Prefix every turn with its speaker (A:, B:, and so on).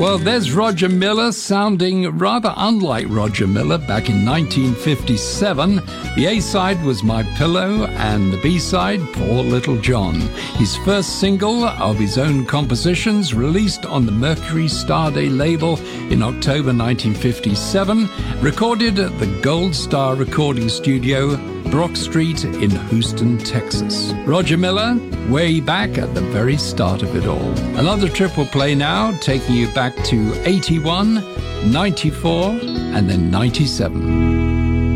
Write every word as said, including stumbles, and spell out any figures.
A: Well, there's Roger Miller sounding rather unlike Roger Miller back in nineteen fifty-seven. The A-side was My Pillow and the B-side, Poor Little John. His first single of his own compositions, released on the Mercury Starday label in October nineteen fifty-seven, recorded at the Gold Star Recording Studio, Brock Street in Houston, Texas. Roger Miller, way back at the very start of it all. Another triple play now, taking you back to eighty-one, ninety-four, and then ninety-seven.